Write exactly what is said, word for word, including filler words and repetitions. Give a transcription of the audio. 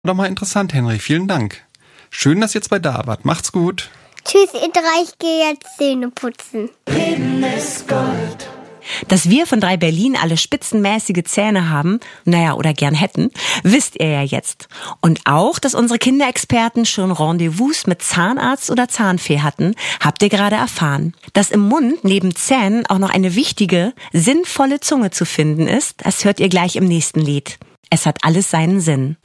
Doch mal interessant, Henry. Vielen Dank. Schön, dass ihr zwei da wart. Macht's gut. Tschüss, ihr drei, ich gehe jetzt Zähne putzen. Reden ist Gold. Dass wir von drei Berlin alle spitzenmäßige Zähne haben, naja, oder gern hätten, wisst ihr ja jetzt. Und auch, dass unsere Kinderexperten schon Rendezvous mit Zahnarzt oder Zahnfee hatten, habt ihr gerade erfahren. Dass im Mund neben Zähnen auch noch eine wichtige, sinnvolle Zunge zu finden ist, das hört ihr gleich im nächsten Lied. Es hat alles seinen Sinn.